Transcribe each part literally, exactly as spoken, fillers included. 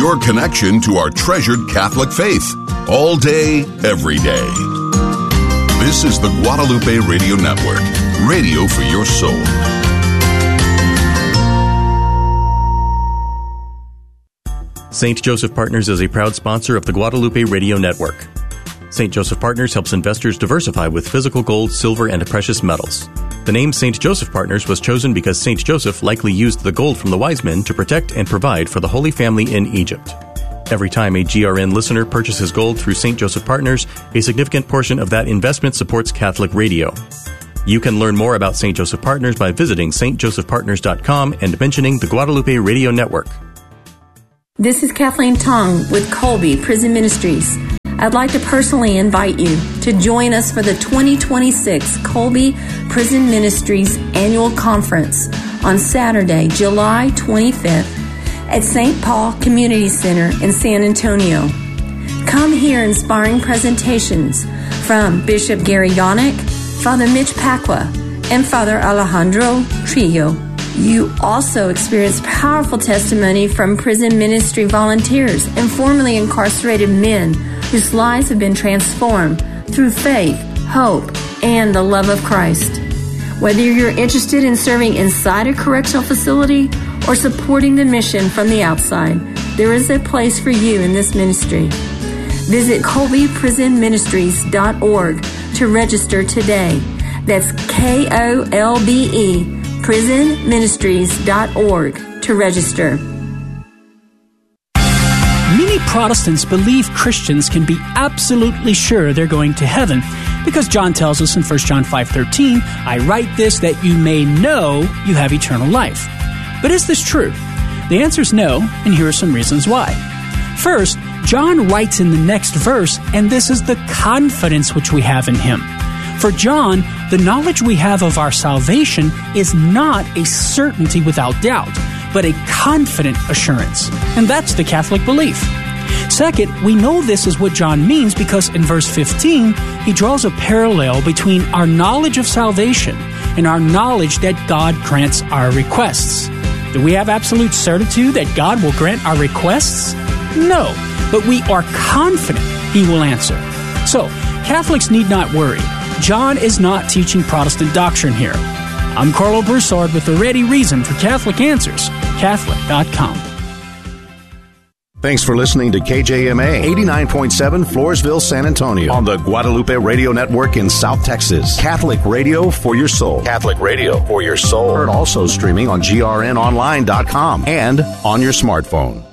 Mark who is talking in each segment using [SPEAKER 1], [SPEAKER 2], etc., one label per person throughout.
[SPEAKER 1] your connection to our treasured Catholic faith. All day, every day. This is the Guadalupe Radio Network. Radio for your soul.
[SPEAKER 2] Saint Joseph Partners is a proud sponsor of the Guadalupe Radio Network. Saint Joseph Partners helps investors diversify with physical gold, silver, and precious metals. The name Saint Joseph Partners was chosen because Saint Joseph likely used the gold from the wise men to protect and provide for the Holy Family in Egypt. Every time a G R N listener purchases gold through Saint Joseph Partners, a significant portion of that investment supports Catholic radio. You can learn more about Saint Joseph Partners by visiting s t joseph partners dot com and mentioning the Guadalupe Radio Network.
[SPEAKER 3] This is Kathleen Tong with Colby Prison Ministries. I'd like to personally invite you to join us for the twenty twenty-six Colby Prison Ministries Annual Conference on Saturday, July twenty-fifth at Saint Paul Community Center in San Antonio. Come hear inspiring presentations from Bishop Gary Yonick, Father Mitch Pacwa, and Father Alejandro Trillo. You also experience powerful testimony from prison ministry volunteers and formerly incarcerated men whose lives have been transformed through faith, hope, and the love of Christ. Whether you're interested in serving inside a correctional facility or supporting the mission from the outside, there is a place for you in this ministry. Visit colby prison ministries dot org to register today. That's K O L B E prison ministries dot org to register.
[SPEAKER 4] Many Protestants believe Christians can be absolutely sure they're going to heaven because John tells us in First John five thirteen, I write this that you may know you have eternal life. But is this true? The answer is no, and here are some reasons why. First, John writes in the next verse, and this is the confidence which we have in him. For John, the knowledge we have of our salvation is not a certainty without doubt, but a confident assurance. And that's the Catholic belief. Second, we know this is what John means because in verse fifteen, he draws a parallel between our knowledge of salvation and our knowledge that God grants our requests. Do we have absolute certitude that God will grant our requests? No, but we are confident he will answer. So, Catholics need not worry. John is not teaching Protestant doctrine here. I'm Carlo Broussard with the ready reason for Catholic Answers, Catholic dot com.
[SPEAKER 5] Thanks for listening to K J M A eighty-nine point seven Floresville, San Antonio on the Guadalupe Radio Network in South Texas. Catholic radio for your soul. Catholic radio for your soul. Heard also streaming on G R N online dot com and on your smartphone.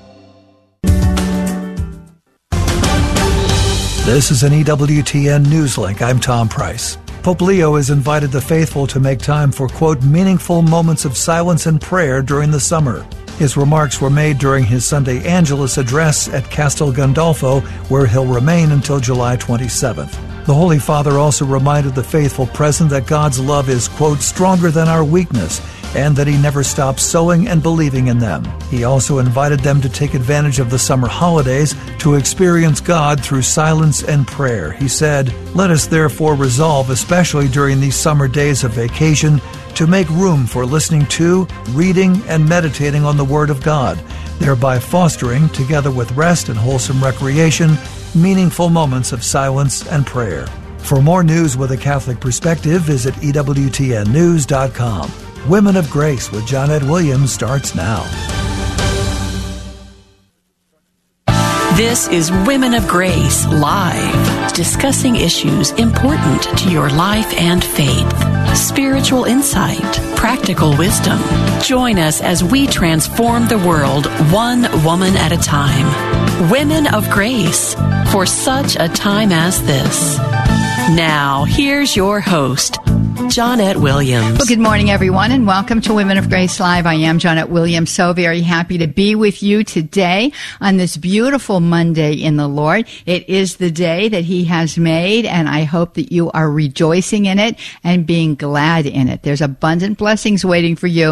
[SPEAKER 6] This is an E W T N Newslink. I'm Tom Price. Pope Leo has invited the faithful to make time for, quote, meaningful moments of silence and prayer during the summer. His remarks were made during his Sunday Angelus address at Castel Gandolfo, where he'll remain until July twenty-seventh. The Holy Father also reminded the faithful present that God's love is, quote, stronger than our weakness, and that he never stops sowing and believing in them. He also invited them to take advantage of the summer holidays to experience God through silence and prayer. He said, let us therefore resolve, especially during these summer days of vacation, to make room for listening to, reading, and meditating on the Word of God, thereby fostering, together with rest and wholesome recreation, meaningful moments of silence and prayer. For more news with a Catholic perspective, visit E W T N news dot com. Women of Grace with Johnnette Williams starts now.
[SPEAKER 7] This is Women of Grace Live, discussing issues important to your life and faith. Spiritual insight, practical wisdom. Join us as we transform the world one woman at a time. Women of Grace, for such a time as this. Now, here's your host, Johnnette Williams.
[SPEAKER 8] Well, good morning, everyone, and welcome to Women of Grace Live. I am Johnnette Williams, so very happy to be with you today on this beautiful Monday in the Lord. It is the day that He has made, and I hope that you are rejoicing in it and being glad in it. There's abundant blessings waiting for you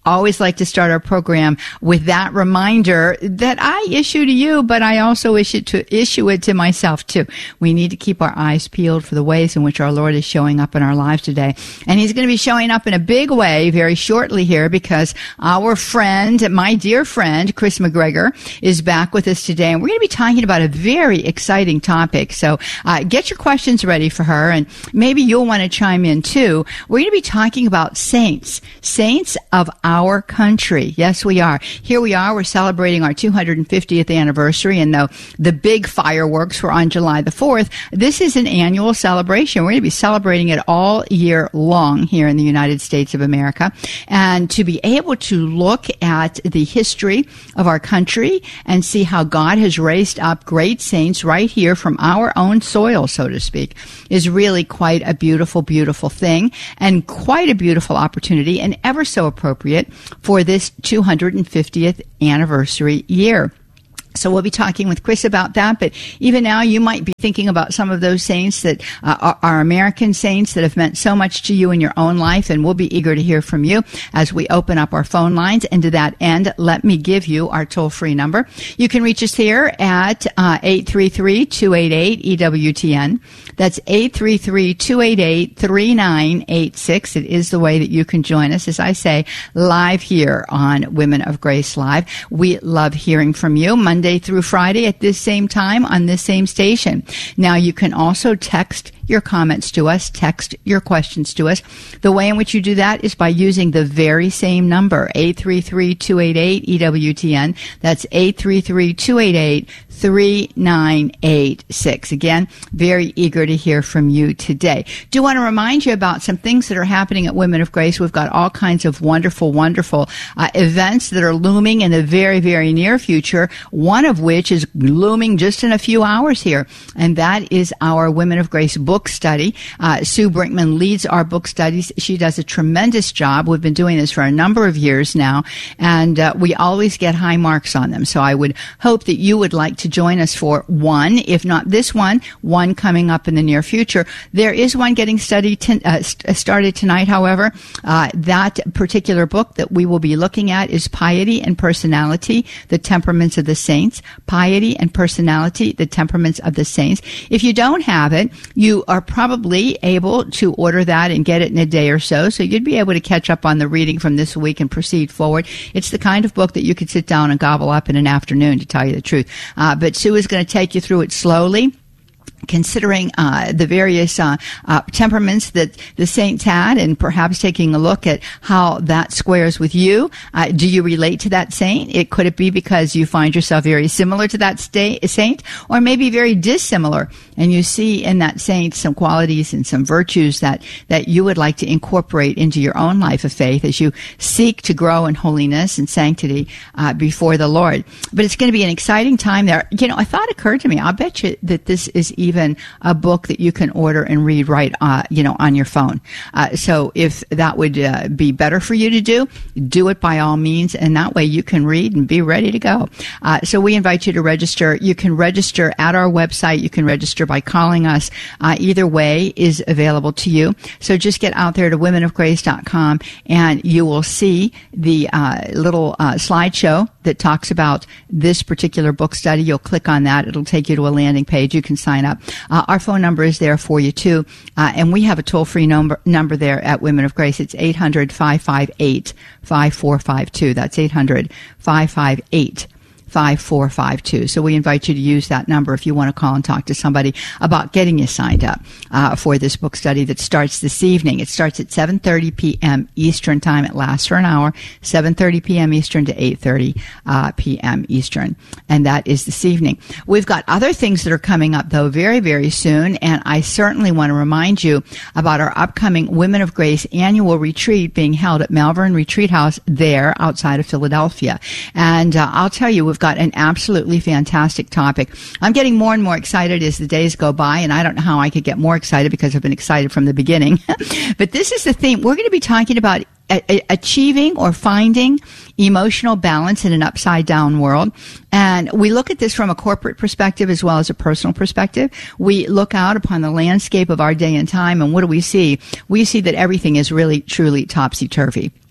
[SPEAKER 8] always like to start our program with that reminder that I issue to you, but I also issue to issue it to myself too. We need to keep our eyes peeled for the ways in which our Lord is showing up in our lives today. And he's going to be showing up in a big way very shortly here, because our friend, my dear friend, Chris McGregor, is back with us today. And we're going to be talking about a very exciting topic. So uh, get your questions ready for her, and maybe you'll want to chime in too. We're going to be talking about saints, saints of our country. Yes, we are. Here we are. We're celebrating our two hundred fiftieth anniversary, and though the big fireworks were on July the fourth, this is an annual celebration. We're going to be celebrating it all year long here in the United States of America. And to be able to look at the history of our country and see how God has raised up great saints right here from our own soil, so to speak, is really quite a beautiful, beautiful thing, and quite a beautiful opportunity, and ever so appropriate for this two hundred fiftieth anniversary year. So we'll be talking with Chris about that. But even now, you might be thinking about some of those saints that uh, are, are American saints that have meant so much to you in your own life. And we'll be eager to hear from you as we open up our phone lines. And to that end, let me give you our toll-free number. You can reach us here at uh, eight three three, two eight eight, E W T N. That's eight three three, two eight eight, three nine eight six. It is the way that you can join us, as I say, live here on Women of Grace Live. We love hearing from you Monday through Friday at this same time on this same station. Now, you can also text your comments to us, text your questions to us. The way in which you do that is by using the very same number, eight three three, two eight eight, E W T N. That's eight three three, two eight eight, three nine eight six. Again, very eager to hear from you today. Do want to remind you about some things that are happening at Women of Grace. We've got all kinds of wonderful, wonderful uh, events that are looming in the very, very near future, one of which is looming just in a few hours here, and that is our Women of Grace book study. Uh, Sue Brinkman leads our book studies. She does a tremendous job. We've been doing this for a number of years now, and uh, we always get high marks on them. So I would hope that you would like to join us for one, if not this one, one coming up in the near future. There is one getting studied t- uh, st- started tonight, however. Uh, that particular book that we will be looking at is Piety and Personality, The Temperaments of the Saints. Piety and Personality, The Temperaments of the Saints. If you don't have it, you are probably able to order that and get it in a day or so, so you'd be able to catch up on the reading from this week and proceed forward. It's the kind of book that you could sit down and gobble up in an afternoon, to tell you the truth. Uh, but Sue is going to take you through it slowly, considering uh, the various uh, uh, temperaments that the saints had, and perhaps taking a look at how that squares with you. Uh, do you relate to that saint? It could it be because you find yourself very similar to that sta- saint, or maybe very dissimilar, and you see in that saint some qualities and some virtues that that you would like to incorporate into your own life of faith as you seek to grow in holiness and sanctity uh, before the Lord. But it's going to be an exciting time there. You know, a thought occurred to me. I'll bet you that this is even even a book that you can order and read right, uh, you know, on your phone. Uh, so if that would uh, be better for you to do, do it by all means, and that way you can read and be ready to go. Uh, so we invite you to register. You can register at our website. You can register by calling us. Uh, either way is available to you. So just get out there to women of grace dot com, and you will see the uh, little uh, slideshow that talks about this particular book study. You'll click on that. It'll take you to a landing page. You can sign up. Uh, our phone number is there for you, too. Uh, and we have a toll-free number number there at Women of Grace. It's eight hundred, five five eight, five four five two. That's eight hundred, five five eight, five four five two. So we invite you to use that number if you want to call and talk to somebody about getting you signed up uh, for this book study that starts this evening. It starts at seven thirty p.m. Eastern Time. It lasts for an hour, seven thirty p.m. Eastern to eight thirty uh, p.m. Eastern. And that is this evening. We've got other things that are coming up, though, very, very soon. And I certainly want to remind you about our upcoming Women of Grace annual retreat being held at Malvern Retreat House there outside of Philadelphia. And uh, I'll tell you, we've got an absolutely fantastic topic. I'm getting more and more excited as the days go by, and I don't know how I could get more excited because I've been excited from the beginning. But this is the theme. We're going to be talking about a- a- achieving or finding emotional balance in an upside-down world. And we look at this from a corporate perspective as well as a personal perspective. We look out upon the landscape of our day and time, and what do we see? We see that everything is really, truly topsy-turvy.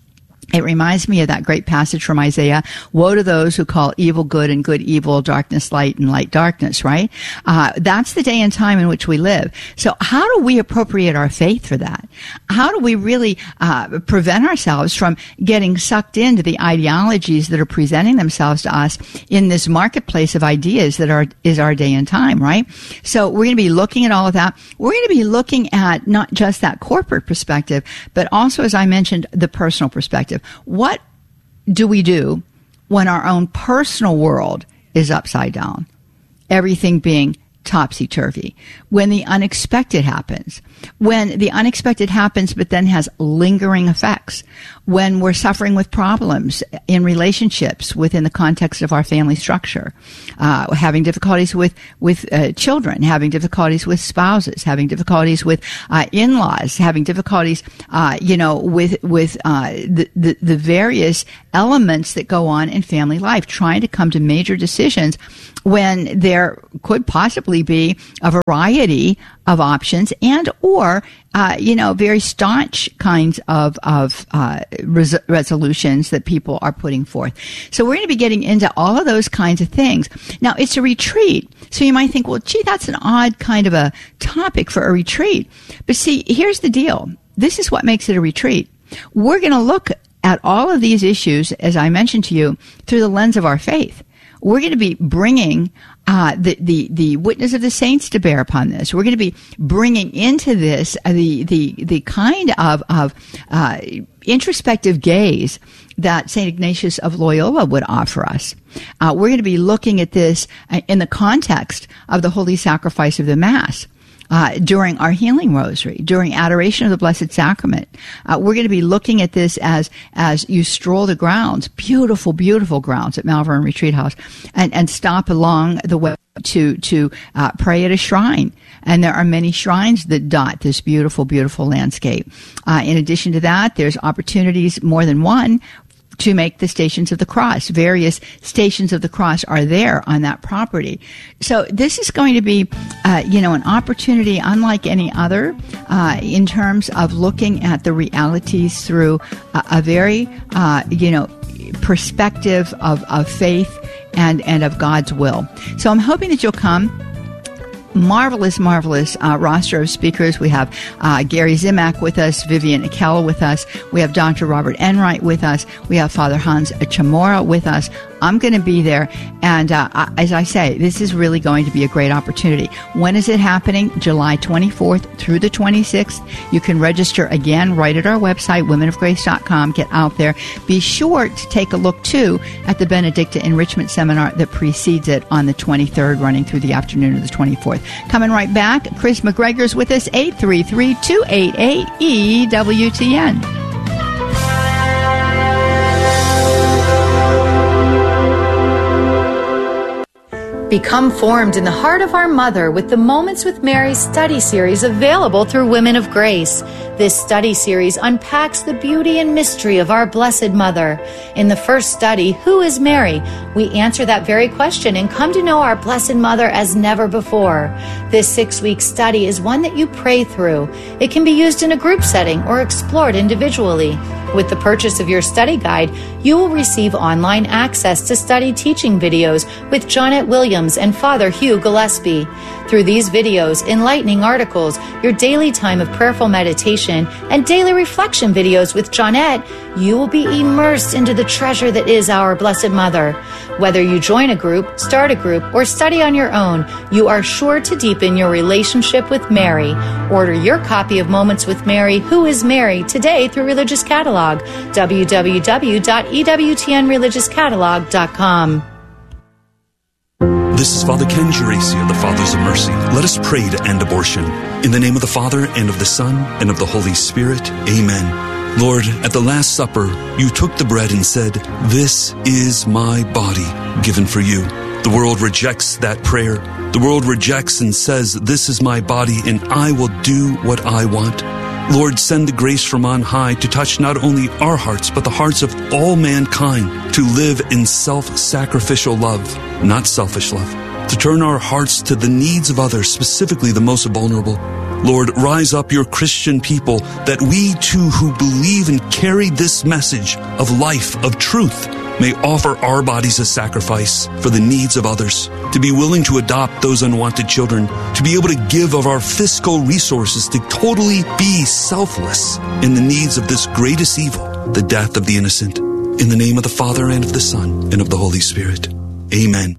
[SPEAKER 8] It reminds me of that great passage from Isaiah. Woe to those who call evil good and good evil, darkness light and light darkness, right? Uh, that's the day and time in which we live. So how do we appropriate our faith for that? How do we really uh, prevent ourselves from getting sucked into the ideologies that are presenting themselves to us in this marketplace of ideas that are is our day and time, right? So we're going to be looking at all of that. We're going to be looking at not just that corporate perspective, but also, as I mentioned, the personal perspective. What do we do when our own personal world is upside down? Everything being topsy-turvy. When the unexpected happens. When the unexpected happens but then has lingering effects. When we're suffering with problems in relationships within the context of our family structure. Uh, having difficulties with, with uh, children. Having difficulties with spouses. Having difficulties with uh, in-laws. Having difficulties, uh, you know, with, with uh, the, the, the various elements that go on in family life. Trying to come to major decisions when there could possibly be a variety of options and or uh, you know very staunch kinds of of uh, res- resolutions that people are putting forth. So we're going to be getting into all of those kinds of things. Now it's a retreat, so you might think, well, gee, that's an odd kind of a topic for a retreat. But see, here's the deal. This is what makes it a retreat. We're going to look at all of these issues, as I mentioned to you, through the lens of our faith. We're going to be bringing uh, the, the, the witness of the saints to bear upon this. We're going to be bringing into this uh, the, the, the kind of, of uh, introspective gaze that Saint Ignatius of Loyola would offer us. Uh, we're going to be looking at this uh, in the context of the holy sacrifice of the Mass. Uh, during our healing rosary, during adoration of the Blessed Sacrament. Uh, we're going to be looking at this as, as you stroll the grounds, beautiful, beautiful grounds at Malvern Retreat House, and, and stop along the way to, to, uh, pray at a shrine. And there are many shrines that dot this beautiful, beautiful landscape. Uh, in addition to that, there's opportunities, more than one, to make the Stations of the Cross. Various Stations of the Cross are there on that property. So this is going to be, uh, you know, an opportunity unlike any other uh, in terms of looking at the realities through a, a very, uh, you know, perspective of, of faith and, and of God's will. So I'm hoping that you'll come. Marvelous, marvelous uh, roster of speakers. We have uh, Gary Zimak with us, Vivian Akella with us. We have Doctor Robert Enright with us. We have Father Hans Chamorro with us. I'm going to be there. And uh, as I say, this is really going to be a great opportunity. When is it happening? July twenty-fourth through the twenty-sixth. You can register again right at our website, women of grace dot com. Get out there. Be sure to take a look, too, at the Benedicta Enrichment Seminar that precedes it on the twenty-third, running through the afternoon of the twenty-fourth. Coming right back, Chris McGregor's with us, eight three three, two eight eight, E W T N.
[SPEAKER 9] Become formed in the heart of our Mother with the Moments with Mary study series available through Women of Grace. This study series unpacks the beauty and mystery of our Blessed Mother. In the first study, Who is Mary? We answer that very question and come to know our Blessed Mother as never before. This six-week study is one that you pray through. It can be used in a group setting or explored individually. With the purchase of your study guide, you will receive online access to study teaching videos with Jonette Williams and Father Hugh Gillespie. Through these videos, enlightening articles, your daily time of prayerful meditation, and daily reflection videos with Jonette, you will be immersed into the treasure that is our Blessed Mother. Whether you join a group, start a group, or study on your own, you are sure to deepen your relationship with Mary. Order your copy of Moments with Mary, Who is Mary, today through Religious Catalog, w w w dot e w t n religious catalog dot com.
[SPEAKER 10] This is Father Ken Geraci of the Fathers of Mercy. Let us pray to end abortion. In the name of the Father, and of the Son, and of the Holy Spirit. Amen. Lord, at the Last Supper, you took the bread and said, "This is my body given for you." The world rejects that prayer. The world rejects and says, "This is my body, and I will do what I want." Lord, send the grace from on high to touch not only our hearts, but the hearts of all mankind, to live in self-sacrificial love, not selfish love, to turn our hearts to the needs of others, specifically the most vulnerable, Lord, rise up your Christian people that we too who believe and carry this message of life, of truth, may offer our bodies as sacrifice for the needs of others, to be willing to adopt those unwanted children, to be able to give of our fiscal resources, to totally be selfless in the needs of this greatest evil, the death of the innocent. In the name of the Father, and of the Son, and of the Holy Spirit. Amen.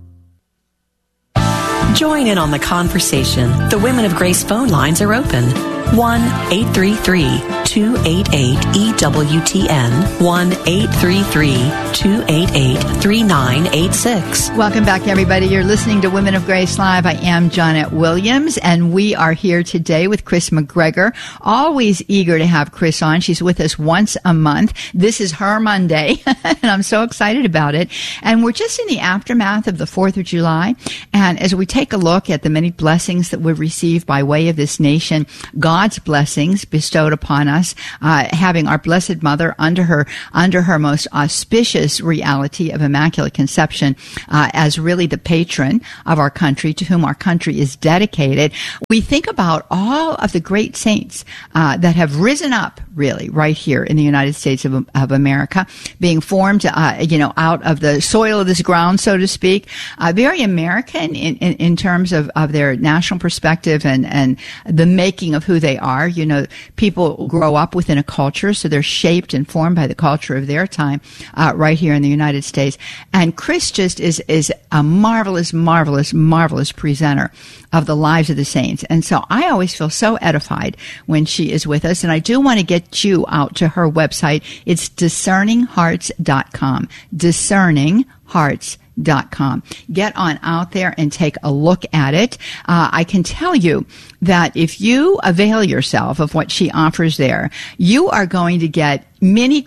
[SPEAKER 7] Join in on the conversation. The Women of Grace phone lines are open. one eight three three, two eight eight, E W T N. one eight three three, two eight eight, three nine eight six.
[SPEAKER 8] Welcome back, everybody. You're listening to Women of Grace Live. I am Janet Williams, and we are here today with Chris McGregor. Always eager to have Chris on. She's with us once a month. This is her Monday, and I'm so excited about it. And we're just in the aftermath of the fourth of July. And as we take a look at the many blessings that we've received by way of this nation, God's blessings bestowed upon us, uh, having our Blessed Mother under her, under her most auspicious reality of Immaculate Conception, uh, as really the patron of our country, to whom our country is dedicated. We think about all of the great saints, uh, that have risen up, really, right here in the United States of, of America, being formed, uh, you know, out of the soil of this ground, so to speak, uh, very American in, in, in terms of, of their national perspective and, and the making of who they are. You know, people grow up within a culture, so they're shaped and formed by the culture of their time, uh, right here in the United States. And Chris just is, is a marvelous, marvelous, marvelous presenter of the lives of the saints. And so I always feel so edified when she is with us. And I do want to get you out to her website. It's discerning hearts dot com. discerning hearts dot com. Get on out there and take a look at it. Uh, I can tell you that if you avail yourself of what she offers there, you are going to get many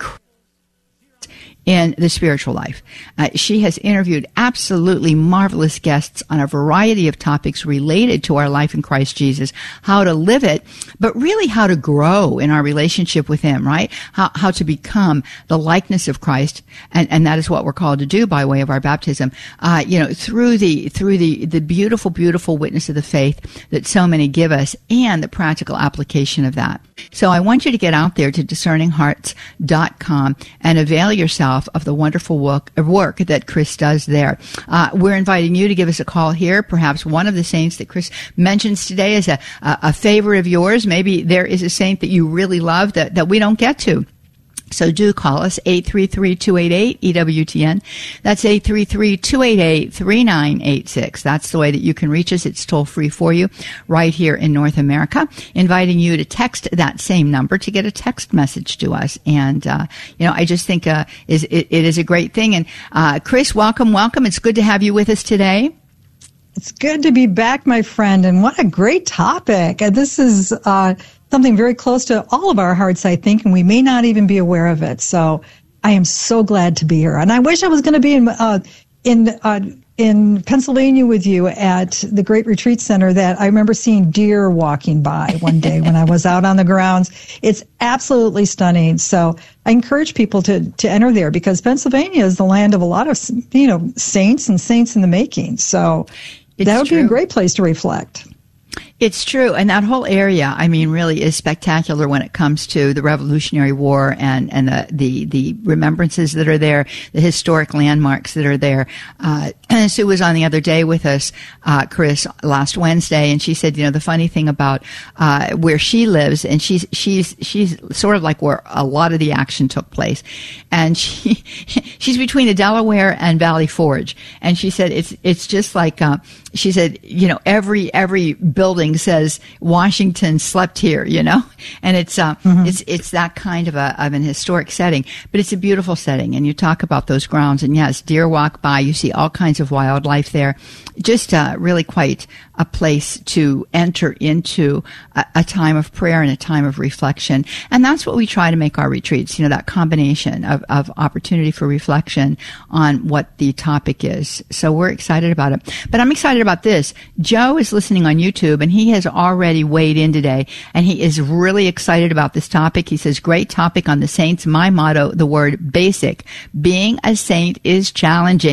[SPEAKER 8] in the spiritual life. Uh, she has interviewed absolutely marvelous guests on a variety of topics related to our life in Christ Jesus, how to live it, but really how to grow in our relationship with Him, right? How, how to become the likeness of Christ. And, and that is what we're called to do by way of our baptism, uh, you know, through the, through the, the beautiful, beautiful witness of the faith that so many give us and the practical application of that. So I want you to get out there to discerning hearts dot com and avail yourself of the wonderful work, work that Chris does there. Uh, we're inviting you to give us a call here. Perhaps one of the saints that Chris mentions today is a, a, a favorite of yours. Maybe there is a saint that you really love that, that we don't get to. So do call us, eight three three, two eight eight, E W T N. That's eight three three, two eight eight, three nine eight six. That's the way that you can reach us. It's toll free for you right here in North America. Inviting you to text that same number to get a text message to us. And, uh, you know, I just think, uh, is, it, it is a great thing. And, uh, Chris, welcome, welcome. It's good to have you with us today.
[SPEAKER 11] It's good to be back, my friend. And what a great topic. This is, uh, something very close to all of our hearts, I think, and we may not even be aware of it. So I am so glad to be here. And I wish I was going to be in uh, in uh, in Pennsylvania with you at the Great Retreat Center. That I remember seeing deer walking by one day when I was out on the grounds. It's absolutely stunning. So I encourage people to to enter there, because Pennsylvania is the land of a lot of, you know, saints and saints in the making. So it's that would true. Be a great place to reflect.
[SPEAKER 8] It's true. And that whole area, I mean, really is spectacular when it comes to the Revolutionary War and, and the, the, the remembrances that are there, the historic landmarks that are there. Uh, Sue was on the other day with us, uh, Chris, last Wednesday, and she said, you know, the funny thing about, uh, where she lives, and she's, she's, she's sort of like where a lot of the action took place. And she, she's between the Delaware and Valley Forge. And she said, it's, it's just like, uh, she said, you know, every, every building says Washington slept here, you know, and it's, uh, mm-hmm. it's, it's that kind of a, of an historic setting, but it's a beautiful setting. And you talk about those grounds, and yes, deer walk by, you see all kinds of wildlife there. Just, uh, really quite a place to enter into a, a time of prayer and a time of reflection. And that's what we try to make our retreats, you know, that combination of, of opportunity for reflection on what the topic is. So we're excited about it. But I'm excited about this. Joe is listening on YouTube, and he has already weighed in today, and he is really excited about this topic. He says, great topic on the saints. My motto, the word basic. Being a saint is challenging.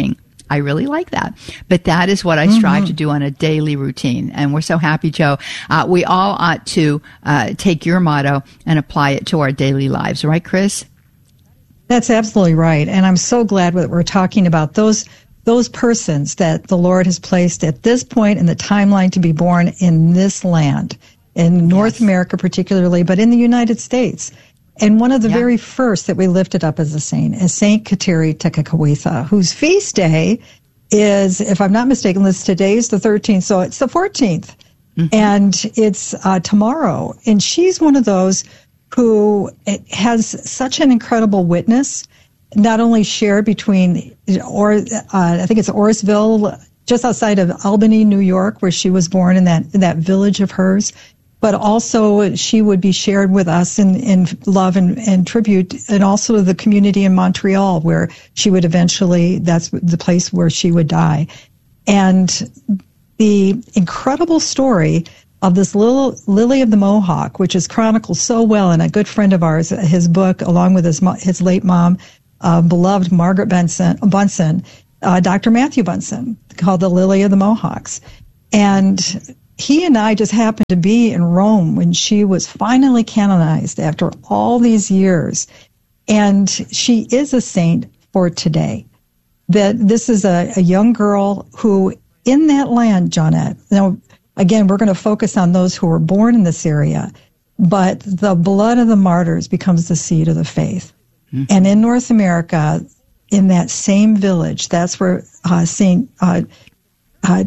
[SPEAKER 8] I really like that. But that is what I strive mm-hmm. to do on a daily routine. And we're so happy, Joe. Uh, we all ought to uh, take your motto and apply it to our daily lives. Right, Chris?
[SPEAKER 11] That's absolutely right. And I'm so glad that we're talking about those those persons that the Lord has placed at this point in the timeline to be born in this land, in North yes. America particularly, but in the United States. And one of the yeah. very first that we lifted up as a saint is Saint Kateri Tekakwitha, whose feast day is, if I'm not mistaken, Liz, today's the thirteenth, so it's the fourteenth. Mm-hmm. And it's uh, tomorrow. And she's one of those who has such an incredible witness, not only shared between, or uh, I think it's Orisville, just outside of Albany, New York, where she was born in that in that village of hers, but also she would be shared with us in, in love and, and tribute, and also the community in Montreal, where she would eventually, that's the place where she would die. And the incredible story of this little Lily of the Mohawk, which is chronicled so well in a good friend of ours, his book, along with his his late mom, uh, beloved Margaret Bunsen, Bunsen uh, Doctor Matthew Bunsen, called The Lily of the Mohawks. And he and I just happened to be in Rome when she was finally canonized after all these years. And she is a saint for today. That this is a, a young girl who, in that land, Johnette, now, again, we're going to focus on those who were born in this area, but the blood of the martyrs becomes the seed of the faith. Mm-hmm. And in North America, in that same village, that's where uh, Saint uh, uh,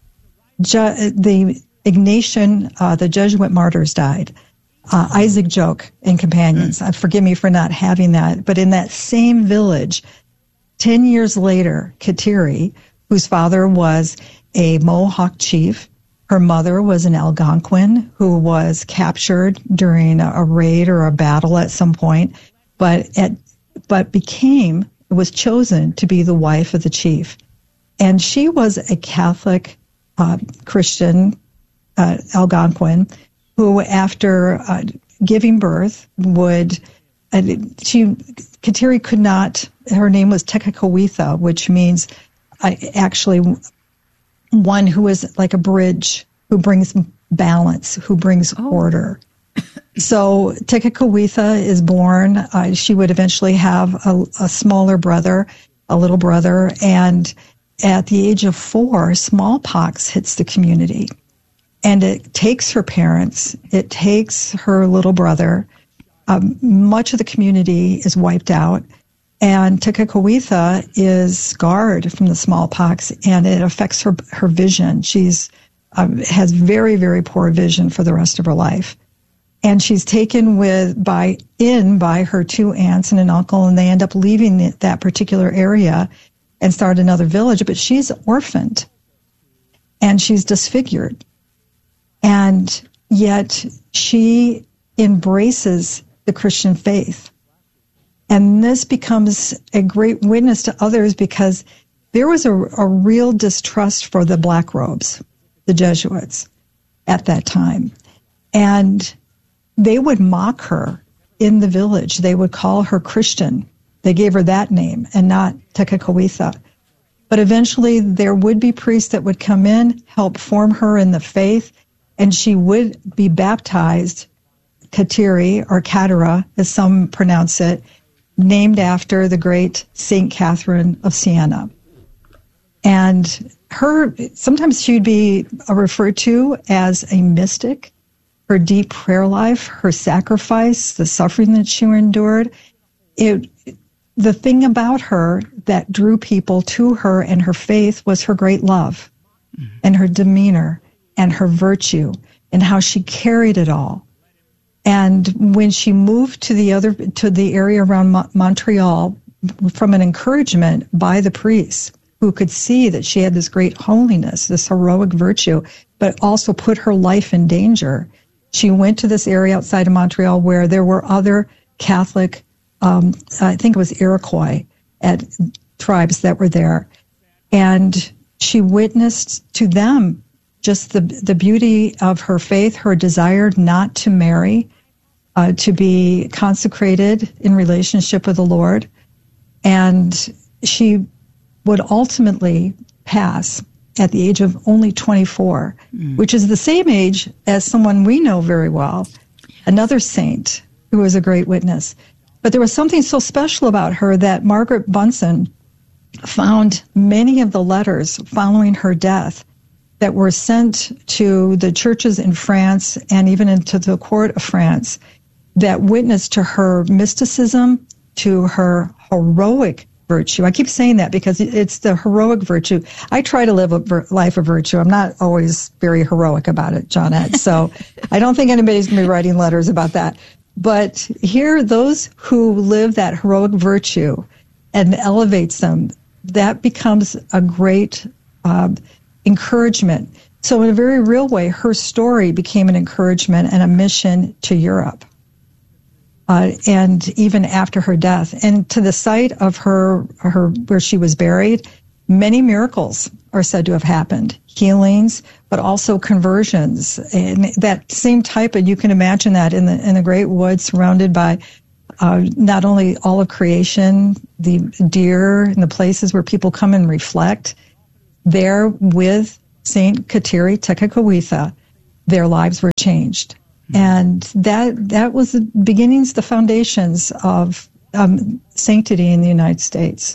[SPEAKER 11] Ju- the Ignatian, uh, the Jesuit martyrs died. Uh, Isaac Joke and companions. Mm. Uh, forgive me for not having that. But in that same village, ten years later, Kateri, whose father was a Mohawk chief, her mother was an Algonquin who was captured during a, a raid or a battle at some point, but at, but became, was chosen to be the wife of the chief. And she was a Catholic uh, Christian uh, Algonquin who, after uh, giving birth, would, uh, she, Kateri could not, her name was Tekakwitha, which means uh, actually one who is like a bridge, who brings balance, who brings oh. order. So Tekakwitha is born. Uh, she would eventually have a, a smaller brother, a little brother, and at the age of four, smallpox hits the community. And it takes her parents, it takes her little brother. Um, much of the community is wiped out. And Tekakwitha is scarred from the smallpox, and it affects her her vision. She's um, has very, very poor vision for the rest of her life. And she's taken with by in by her two aunts and an uncle, and they end up leaving the, that particular area and start another village. But she's orphaned, and she's disfigured. And yet she embraces the Christian faith. And this becomes a great witness to others, because there was a, a real distrust for the black robes, the Jesuits, at that time. And they would mock her in the village. They would call her Christian. They gave her that name and not Tekakwitha. But eventually there would be priests that would come in, help form her in the faith, and she would be baptized, Kateri, or Katera, as some pronounce it, named after the great Saint Catherine of Siena. And her, sometimes she'd be referred to as a mystic. Her deep prayer life, her sacrifice, the suffering that she endured, it, the thing about her that drew people to her and her faith was her great love, mm-hmm. and her demeanor and her virtue and how she carried it all. And when she moved to the other to the area around Mo- Montreal, from an encouragement by the priests who could see that she had this great holiness, this heroic virtue, but also put her life in danger, she went to this area outside of Montreal where there were other Catholic, um, I think it was Iroquois, at tribes that were there, and she witnessed to them just the the beauty of her faith, her desire not to marry, uh, to be consecrated in relationship with the Lord. And she would ultimately pass at the age of only twenty-four, mm. which is the same age as someone we know very well, another saint who was a great witness. But there was something so special about her that Margaret Bunson found many of the letters following her death that were sent to the churches in France and even into the court of France that witnessed to her mysticism, to her heroic virtue. I keep saying that because it's the heroic virtue. I try to live a vir- life of virtue. I'm not always very heroic about it, Johnette. So I don't think anybody's going to be writing letters about that. But here, those who live that heroic virtue and elevates them, that becomes a great uh, encouragement. So in a very real way, her story became an encouragement and a mission to Europe. Uh, and even after her death, and to the site of her, her where she was buried, many miracles are said to have happened, healings, but also conversions, and that same type. And you can imagine that in the in the great woods, surrounded by uh, not only all of creation, the deer, and the places where people come and reflect. There, with Saint Kateri Tekakwitha, their lives were changed. And that that was the beginnings, the foundations of um, sanctity in the United States,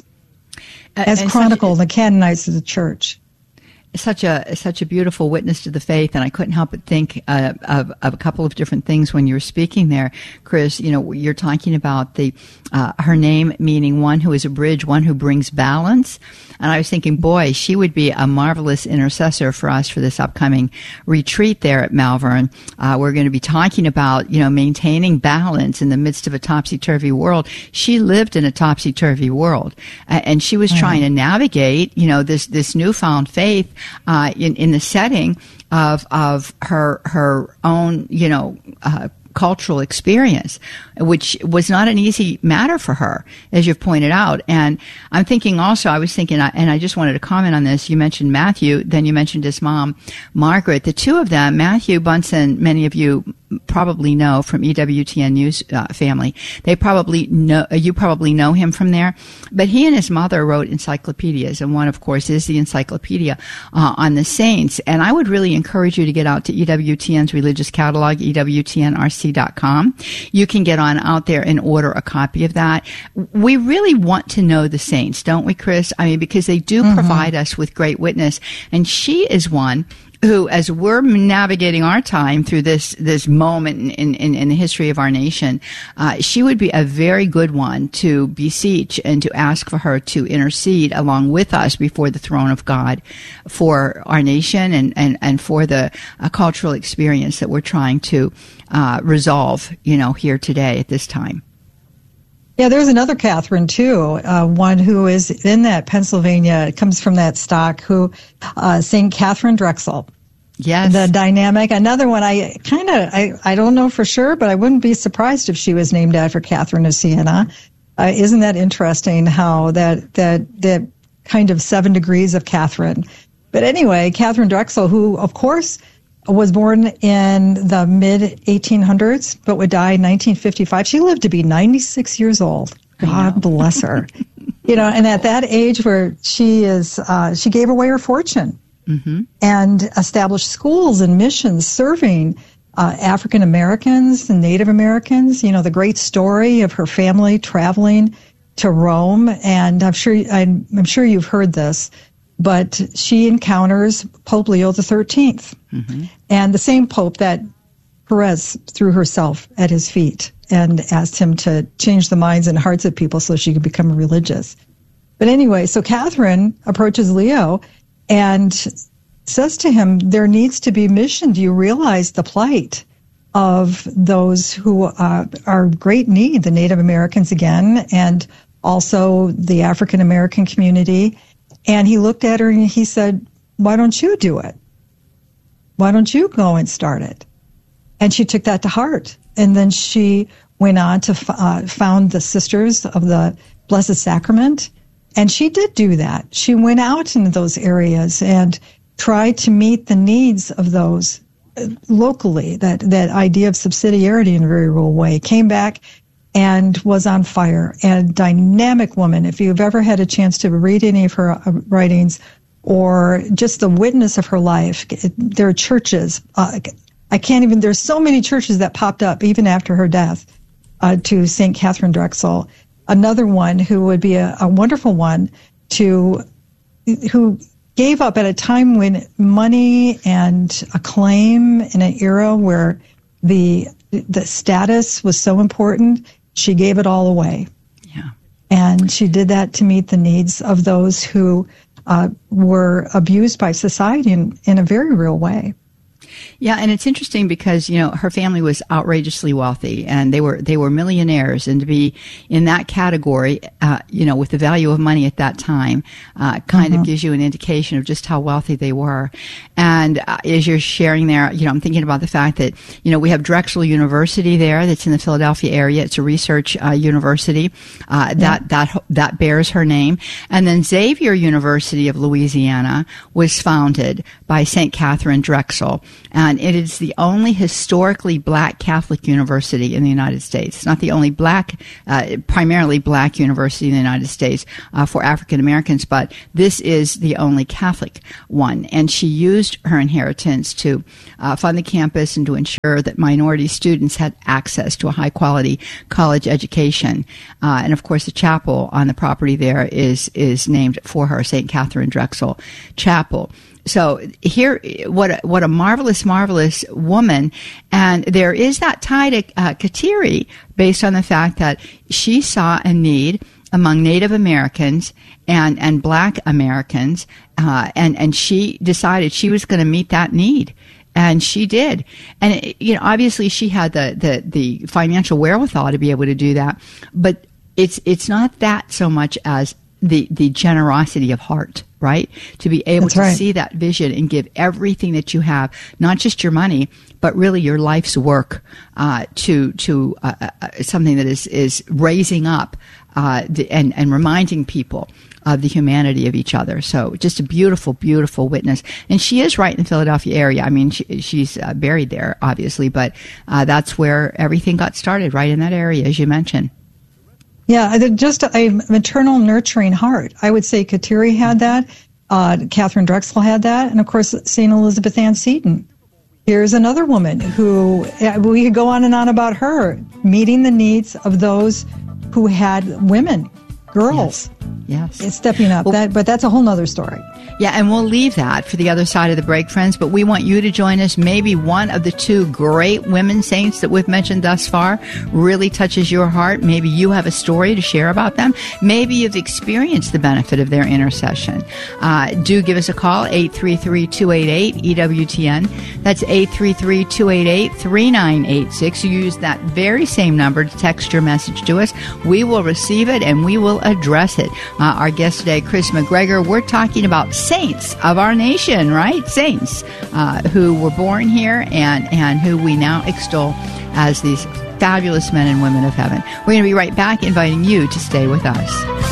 [SPEAKER 11] as uh, chronicled in the Canonites of the Church.
[SPEAKER 8] Such a such a beautiful witness to the faith, and I couldn't help but think uh, of of a couple of different things when you were speaking there, Chris. You know, you're talking about the uh, her name meaning one who is a bridge, one who brings balance, and I was thinking, boy, she would be a marvelous intercessor for us for this upcoming retreat there at Malvern. Uh, we're going to be talking about you know maintaining balance in the midst of a topsy-turvy world. She lived in a topsy-turvy world, uh, and she was trying to navigate you know this this newfound faith. Uh, in, in the setting of of her her own, you know, uh, cultural experience, which was not an easy matter for her, as you've pointed out. And I'm thinking also, I was thinking, and I just wanted to comment on this. You mentioned Matthew, then you mentioned his mom, Margaret. The two of them, Matthew Bunson, many of you probably know from E W T N News uh, family. They probably know, you probably know him from there. But he and his mother wrote encyclopedias, and one, of course, is the encyclopedia uh, on the saints. And I would really encourage you to get out to E W T N's religious catalog, E W T N R C dot com. You can get on out there and order a copy of that. We really want to know the saints, don't we, Chris? I mean, because they do mm-hmm. provide us with great witness. And she is one who, as we're navigating our time through this this moment in, in, in the history of our nation, uh, she would be a very good one to beseech and to ask for her to intercede along with us before the throne of God for our nation and, and, and for the uh, cultural experience that we're trying to uh, resolve, you know, here today at this time.
[SPEAKER 11] Yeah, there's another Catherine, too, uh, one who is in that Pennsylvania, comes from that stock, who, uh, Saint Catherine Drexel.
[SPEAKER 8] Yes.
[SPEAKER 11] The dynamic. Another one, I kind of, I, I don't know for sure, but I wouldn't be surprised if she was named after Catherine of Siena. Uh, isn't that interesting how that, that, that kind of seven degrees of Catherine. But anyway, Catherine Drexel, who, of course, was born in the mid eighteen hundreds, but would die in nineteen fifty-five. She lived to be ninety-six years old. God bless her. You know, and at that age where she is, uh, she gave away her fortune mm-hmm. and established schools and missions serving uh, African Americans and Native Americans. You know, the great story of her family traveling to Rome, and I'm sure I'm, I'm sure you've heard this. But she encounters Pope Leo the thirteenth, mm-hmm. and the same Pope that Perez threw herself at his feet and asked him to change the minds and hearts of people so she could become religious. But anyway, so Catherine approaches Leo and says to him, there needs to be mission. Do you realize the plight of those who uh, are great need, the Native Americans again, and also the African American community? And he looked at her and he said, why don't you do it? Why don't you go and start it? And she took that to heart. And then she went on to uh, found the Sisters of the Blessed Sacrament. And she did do that. She went out into those areas and tried to meet the needs of those locally, that, that idea of subsidiarity in a very real way. Came back and was on fire. And dynamic woman. If you've ever had a chance to read any of her uh, writings or just the witness of her life, there are churches. Uh, I can't even, there's so many churches that popped up even after her death uh, to Saint Catherine Drexel. Another one who would be a, a wonderful one to, who gave up at a time when money and acclaim in an era where the the status was so important, she gave it all away.
[SPEAKER 8] Yeah.
[SPEAKER 11] And she did that to meet the needs of those who uh, were abused by society in, in a very real way.
[SPEAKER 8] Yeah, and it's interesting because, you know, her family was outrageously wealthy and they were they were millionaires, and to be in that category, uh, you know, with the value of money at that time, uh, kind mm-hmm. of gives you an indication of just how wealthy they were. And uh, as you're sharing there, you know, I'm thinking about the fact that, you know, we have Drexel University there that's in the Philadelphia area. It's a research uh, university uh, yeah. that that that bears her name. And then Xavier University of Louisiana was founded by Saint Catherine Drexel. And it is the only historically black Catholic university in the United States. It's not the only black, uh, primarily black university in the United States uh, for African Americans, but this is the only Catholic one. And she used her inheritance to uh, fund the campus and to ensure that minority students had access to a high quality college education. Uh, and of course, the chapel on the property there is is named for her, Saint Catherine Drexel Chapel. So here, what a, what a marvelous, marvelous woman. And there is that tie to uh, Kateri based on the fact that she saw a need among Native Americans and, and Black Americans, uh, and, and she decided she was going to meet that need. And she did. And, it, you know, obviously she had the, the, the financial wherewithal to be able to do that. But it's, it's not that so much as the, the generosity of heart, right? To be able
[SPEAKER 11] That's
[SPEAKER 8] to
[SPEAKER 11] right.
[SPEAKER 8] see that vision and give everything that you have, not just your money, but really your life's work, uh, to, to, uh, uh, something that is, is raising up, uh, the, and, and reminding people of the humanity of each other. So just a beautiful, beautiful witness. And she is right in the Philadelphia area. I mean, she, she's uh, buried there, obviously, but, uh, that's where everything got started, right in that area, as you mentioned.
[SPEAKER 11] Yeah, just a maternal nurturing heart. I would say Kateri had that, uh, Catherine Drexel had that, and of course Saint Elizabeth Ann Seton. Here's another woman who, we could go on and on about her, meeting the needs of those who had women, girls.
[SPEAKER 8] Yes.
[SPEAKER 11] It's stepping up.
[SPEAKER 8] Well,
[SPEAKER 11] that, but that's a whole nother story.
[SPEAKER 8] Yeah, and we'll leave that for the other side of the break, friends, but we want you to join us. Maybe one of the two great women saints that we've mentioned thus far really touches your heart. Maybe you have a story to share about them. Maybe you've experienced the benefit of their intercession. Uh, do give us a call, eight three three, two eight eight, E W T N. That's eight three three, two eight eight, three nine eight six. You use that very same number to text your message to us. We will receive it and we will address it. Uh, our guest today, Chris McGregor, we're talking about saints of our nation, right? Saints uh, who were born here and, and who we now extol as these fabulous men and women of heaven. We're going to be right back, inviting you to stay with us.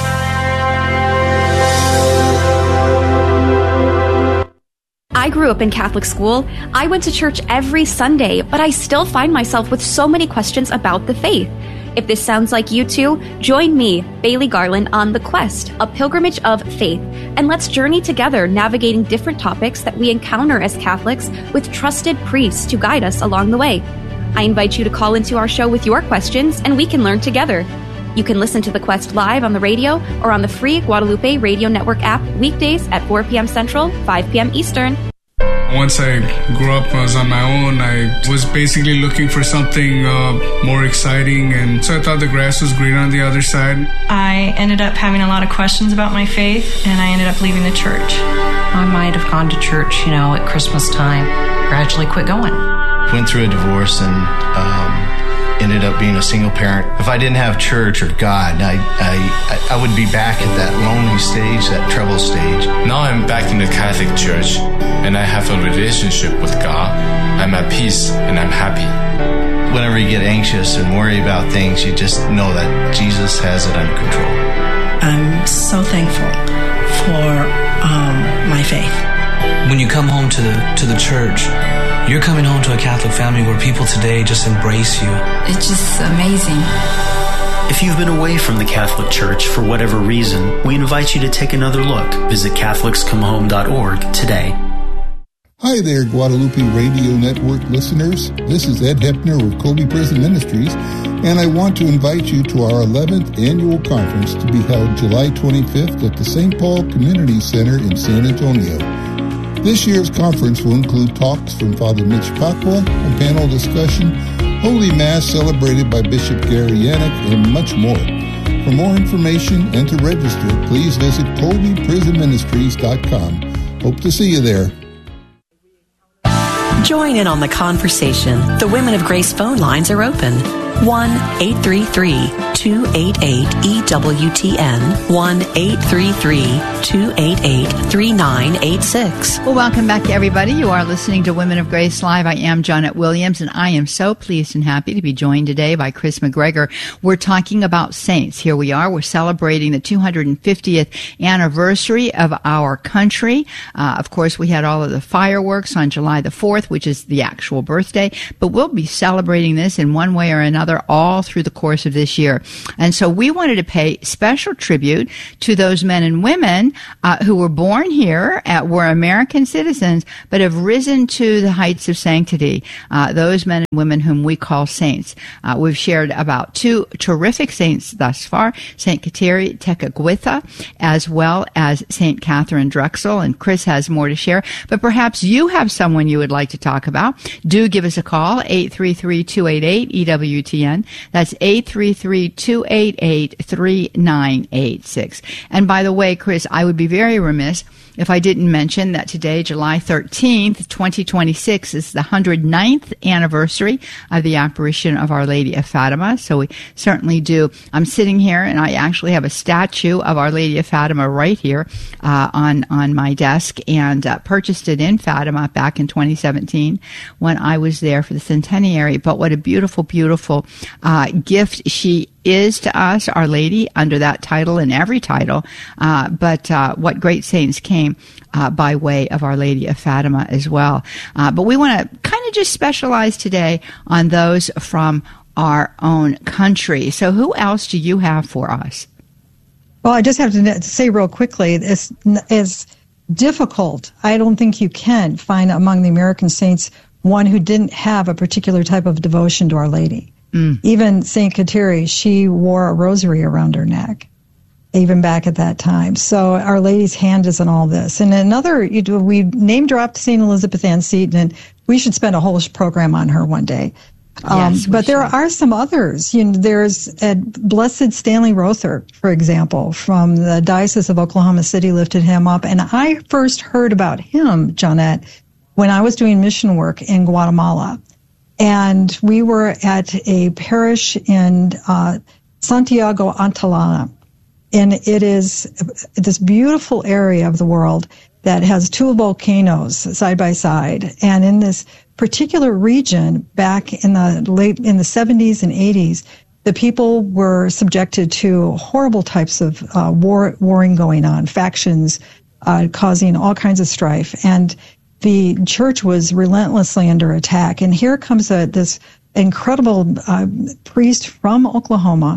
[SPEAKER 12] I grew up in Catholic school. I went to church every Sunday, but I still find myself with so many questions about the faith. If this sounds like you too, join me, Bailey Garland, on The Quest, a pilgrimage of faith, and let's journey together navigating different topics that we encounter as Catholics with trusted priests to guide us along the way. I invite you to call into our show with your questions, and we can learn together. You can listen to The Quest live on the radio or on the free Guadalupe Radio Network app weekdays at four p.m. Central, five p.m. Eastern.
[SPEAKER 13] Once I grew up, I was on my own. I was basically looking for something uh, more exciting, and so I thought the grass was greener on the other side.
[SPEAKER 14] I ended up having a lot of questions about my faith, and I ended up leaving the church.
[SPEAKER 15] I might have gone to church, you know, at Christmas time, gradually quit going.
[SPEAKER 16] Went through a divorce and um, ended up being a single parent. If I didn't have church or God, I, I, I would be back at that lonely stage, that trouble stage.
[SPEAKER 17] Now I'm back in the Catholic Church, and I have a relationship with God. I'm at peace and I'm happy.
[SPEAKER 16] Whenever you get anxious and worry about things, you just know that Jesus has it under control.
[SPEAKER 18] I'm so thankful for um, my faith.
[SPEAKER 19] When you come home to the, to the church, you're coming home to a Catholic family where people today just embrace you.
[SPEAKER 20] It's just amazing.
[SPEAKER 19] If you've been away from the Catholic Church for whatever reason, we invite you to take another look. Visit Catholics Come Home dot org today.
[SPEAKER 20] Hi there, Guadalupe Radio Network listeners. This is Ed Hepner with Colby Prison Ministries, and I want to invite you to our eleventh annual conference to be held July twenty-fifth at the Saint Paul Community Center in San Antonio. This year's conference will include talks from Father Mitch Pacwa, a panel discussion, Holy Mass celebrated by Bishop Gary Yannick, and much more. For more information and to register, please visit Colby Prison Ministries dot com. Hope to see you there.
[SPEAKER 7] Join in on the conversation. The Women of Grace phone lines are open. one eight three three, two eight eight, E W T N. one eight three three, two eight eight, three nine eight six.
[SPEAKER 8] Well, welcome back, everybody. You are listening to Women of Grace Live. I am Janet Williams, and I am so pleased and happy to be joined today by Chris McGregor. We're talking about saints. Here we are. We're celebrating the two hundred fiftieth anniversary of our country. Uh, of course, we had all of the fireworks on July the fourth, which is the actual birthday, but we'll be celebrating this in one way or another all through the course of this year. And so we wanted to pay special tribute to those men and women uh, who were born here, at, were American citizens, but have risen to the heights of sanctity. Uh, those men and women whom we call saints. Uh, we've shared about two terrific saints thus far, Saint Kateri Tekakwitha, as well as Saint Catherine Drexel, and Chris has more to share. But perhaps you have someone you would like to talk about. Do give us a call, eight three three, two eight eight, E W T N. That's eight three three, two eight eight, three nine eight six. And by the way, Chris, I would be very remiss if I didn't mention that today, July thirteenth, twenty twenty-six, is the one hundred ninth anniversary of the apparition of Our Lady of Fatima. So we certainly do. I'm sitting here, and I actually have a statue of Our Lady of Fatima right here uh, on, on my desk, and uh, purchased it in Fatima back in twenty seventeen when I was there for the centenary. But what a beautiful, beautiful uh, gift she is to us, Our Lady, under that title and every title. Uh, but uh, what great saints came uh, by way of Our Lady of Fatima as well. Uh, but we want to kind of just specialize today on those from our own country. So who else do you have for us?
[SPEAKER 11] Well, I just have to say real quickly, it's, it's difficult. I don't think you can find among the American saints one who didn't have a particular type of devotion to Our Lady. Mm. Even Saint Kateri, she wore a rosary around her neck, even back at that time. So Our Lady's hand is in all this. And another, you do, we name dropped Saint Elizabeth Ann Seton, and we should spend a whole program on her one day. Um, yes, but there should. Are some others. You know, there's a Blessed Stanley Rother, for example, from the Diocese of Oklahoma City, lifted him up. And I first heard about him, Jeanette, when I was doing mission work in Guatemala. And we were at a parish in uh, Santiago Antillana. And it is this beautiful area of the world that has two volcanoes side by side. And in this particular region, back in the late, in the seventies and eighties, the people were subjected to horrible types of uh, war, warring going on, factions uh, causing all kinds of strife. And the church was relentlessly under attack. And here comes a, this incredible uh, priest from Oklahoma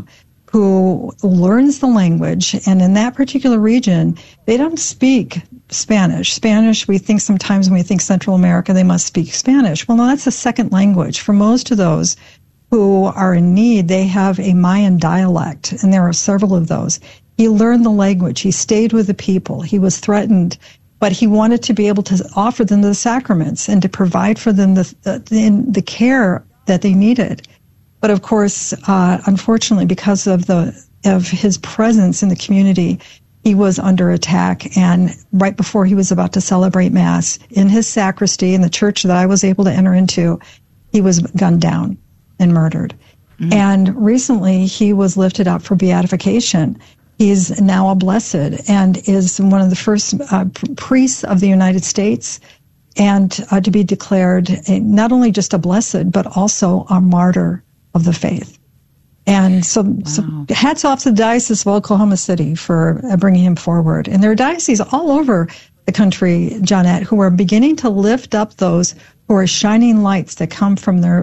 [SPEAKER 11] who learns the language. And in that particular region, they don't speak Spanish. Spanish, we think sometimes when we think Central America, they must speak Spanish. Well, no, that's a second language. For most of those who are in need, they have a Mayan dialect, and there are several of those. He learned the language. He stayed with the people. He was threatened, but he wanted to be able to offer them the sacraments and to provide for them the the, the care that they needed. But of course, uh, unfortunately, because of the of his presence in the community, he was under attack. And right before he was about to celebrate Mass in his sacristy in the church that I was able to enter into, he was gunned down and murdered. Mm-hmm. And recently, he was lifted up for beatification. He's now a blessed and is one of the first uh, priests of the United States, and uh, to be declared a, not only just a blessed, but also a martyr of the faith. And so, wow. so hats off to the Diocese of Oklahoma City for uh, bringing him forward. And there are dioceses all over the country, Jeanette, who are beginning to lift up those who are shining lights that come from their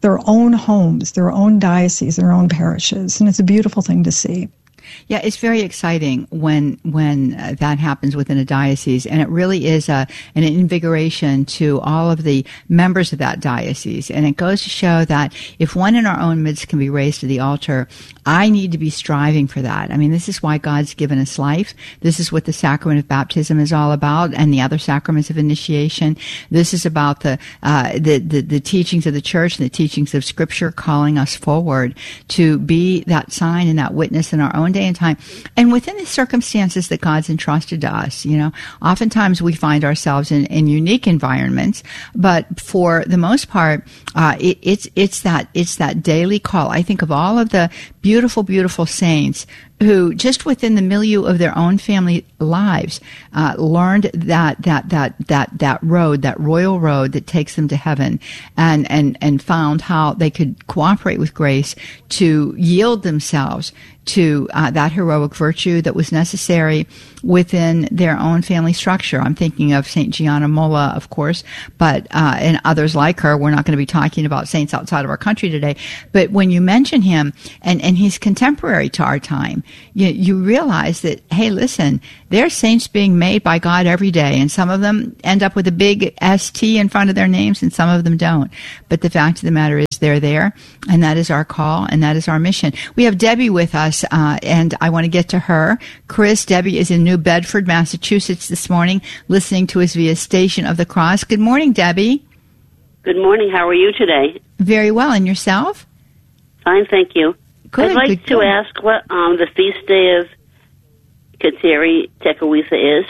[SPEAKER 11] their own homes, their own dioceses, their own parishes. And it's a beautiful thing to see.
[SPEAKER 8] Yeah, it's very exciting when when uh, that happens within a diocese, and it really is a, an invigoration to all of the members of that diocese. And it goes to show that if one in our own midst can be raised to the altar, I need to be striving for that. I mean, this is why God's given us life. This is what the sacrament of baptism is all about, and the other sacraments of initiation. This is about the uh, the, the the teachings of the Church and the teachings of Scripture, calling us forward to be that sign and that witness in our own day and time, and within the circumstances that God's entrusted to us. You know, oftentimes we find ourselves in, in unique environments, but for the most part, uh, it, it's it's that it's that daily call. I think of all of the beautiful, beautiful saints who, just within the milieu of their own family lives, uh, learned that that that that that road, that royal road that takes them to heaven, and and and found how they could cooperate with grace to yield themselves to uh, that heroic virtue that was necessary within their own family structure. I'm thinking of Saint Gianna Molla, of course, but uh, and others like her. We're not going to be talking about saints outside of our country today, but when you mention him, and and he's contemporary to our time, you, you realize that, hey, listen, there are saints being made by God every day, and some of them end up with a big S T in front of their names, and some of them don't. But the fact of the matter is, they're there, and that is our call, and that is our mission. We have Debbie with us, uh, and I want to get to her. Chris, Debbie is in New Bedford, Massachusetts this morning, listening to us via Station of the Cross. Good morning, Debbie.
[SPEAKER 21] Good morning. How are you today?
[SPEAKER 8] Very well. And yourself?
[SPEAKER 21] Fine, thank you.
[SPEAKER 8] Good,
[SPEAKER 21] I'd like
[SPEAKER 8] good,
[SPEAKER 21] to
[SPEAKER 8] good.
[SPEAKER 21] ask what um, the feast day of Kateri Tekakwitha is.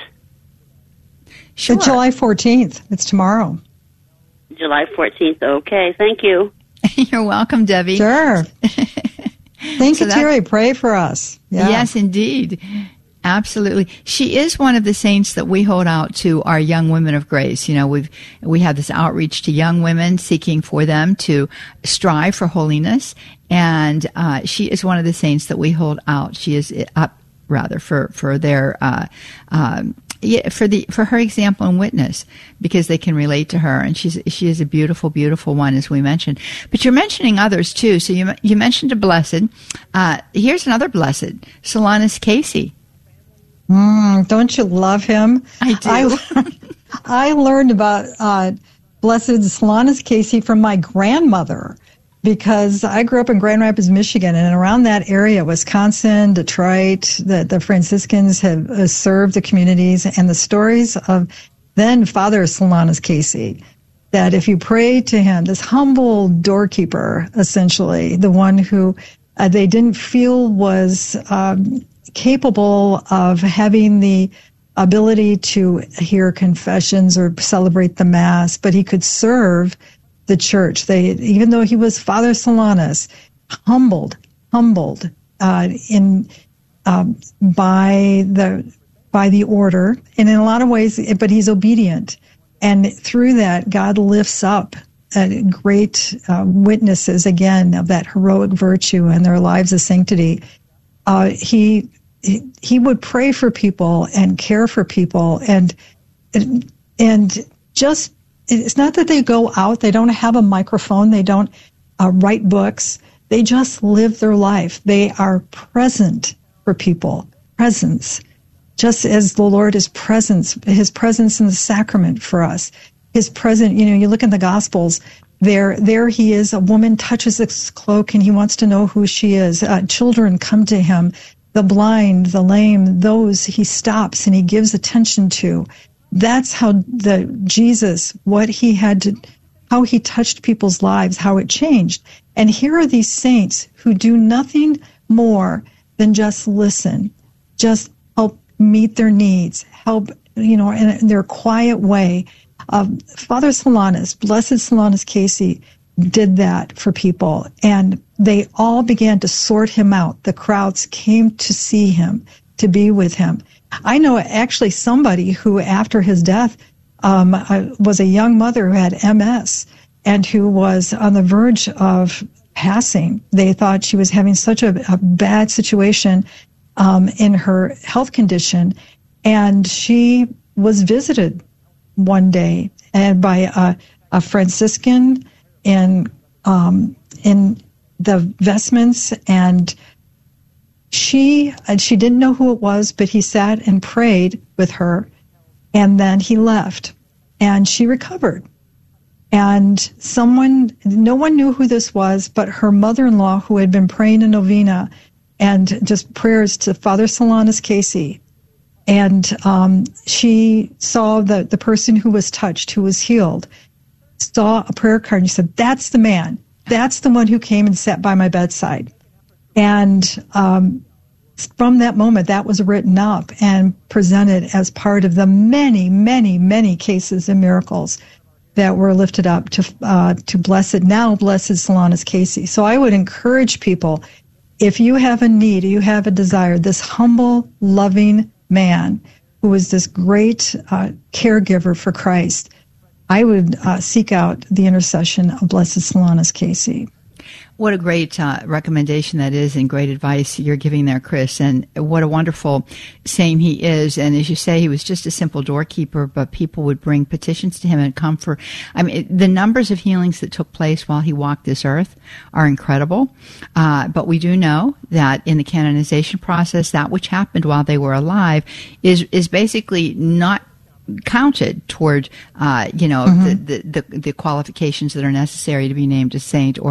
[SPEAKER 8] Sure.
[SPEAKER 11] It's July fourteenth. It's tomorrow.
[SPEAKER 21] July fourteenth. Okay, thank you.
[SPEAKER 8] You're welcome, Debbie.
[SPEAKER 11] Sure. Thank
[SPEAKER 8] So
[SPEAKER 11] you,
[SPEAKER 8] that-
[SPEAKER 11] Terry. Pray for us. Yeah.
[SPEAKER 8] Yes, indeed. Absolutely. She is one of the saints that we hold out to our young women of grace. You know, we've, we have this outreach to young women, seeking for them to strive for holiness. And, uh, she is one of the saints that we hold out. She is up, rather, for, for their, uh, um, yeah, for the, for her example and witness, because they can relate to her. And she's, she is a beautiful, beautiful one, as we mentioned. But you're mentioning others too. So you, you mentioned a blessed. Uh, here's another blessed, Solanus Casey.
[SPEAKER 11] Mm, don't you love him?
[SPEAKER 8] I do.
[SPEAKER 11] I, I learned about uh, Blessed Solanus Casey from my grandmother, because I grew up in Grand Rapids, Michigan, and around that area, Wisconsin, Detroit, the, the Franciscans have uh, served the communities, and the stories of then Father Solanus Casey, that if you pray to him, this humble doorkeeper, essentially, the one who uh, they didn't feel was um, capable of having the ability to hear confessions or celebrate the Mass, but he could serve the church. They, even though he was Father Solanus, humbled, humbled uh, in um, by the by the order, and in a lot of ways, but he's obedient, and through that, God lifts up uh, great uh, witnesses again of that heroic virtue and their lives of sanctity. Uh, he he would pray for people and care for people, and and just. It's not that they go out, they don't have a microphone, they don't uh, write books, they just live their life. They are present for people, presence, just as the Lord is presence, his presence in the sacrament for us. His present, you know, you look in the Gospels, there there he is, a woman touches his cloak and he wants to know who she is. Uh, children come to him, the blind, the lame, those he stops and he gives attention to. That's how the Jesus, what he had to, how he touched people's lives, how it changed. And here are these saints who do nothing more than just listen, just help meet their needs, help, you know, in their quiet way. Um, Father Solanus, Blessed Solanus Casey, did that for people, and they all began to sort him out. The crowds came to see him, to be with him. I know actually somebody who, after his death, um, was a young mother who had M S and who was on the verge of passing. They thought she was having such a, a bad situation um, in her health condition, and she was visited one day and by a, a Franciscan in um, in the vestments, and she and she didn't know who it was, but he sat and prayed with her, and then he left, and she recovered. And someone, no one knew who this was, but her mother-in-law, who had been praying a novena and just prayers to Father Solanus Casey. And um, she saw the, the person who was touched, who was healed, saw a prayer card, and she said, that's the man. That's the one who came and sat by my bedside. And um, from that moment, that was written up and presented as part of the many, many, many cases and miracles that were lifted up to uh, to blessed, now blessed Solanus Casey. So I would encourage people, if you have a need, you have a desire, this humble, loving man who was this great uh, caregiver for Christ, I would uh, seek out the intercession of Blessed Solanus Casey.
[SPEAKER 8] What a great uh, recommendation that is, and great advice you're giving there, Chris. And what a wonderful saint he is. And as you say, he was just a simple doorkeeper, but people would bring petitions to him and come for, I mean, the numbers of healings that took place while he walked this earth are incredible. Uh, but we do know that in the canonization process, that which happened while they were alive is, is basically not counted toward, uh, you know, mm-hmm. the, the, the, the qualifications that are necessary to be named a saint or